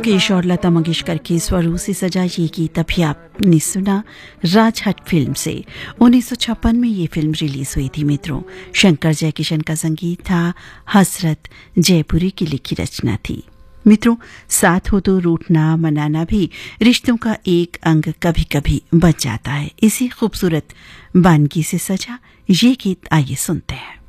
मुकेश और लता मंगेशकर के स्वरों से सजा ये गीत अभी आपने सुना राजहट फिल्म से। 1956 में ये फिल्म रिलीज हुई थी मित्रों। शंकर जयकिशन का संगीत था, हसरत जयपुरी की लिखी रचना थी। मित्रों, साथ हो तो रूठना मनाना भी रिश्तों का एक अंग कभी कभी बच जाता है। इसी खूबसूरत वानगी से सजा ये गीत आइए सुनते हैं।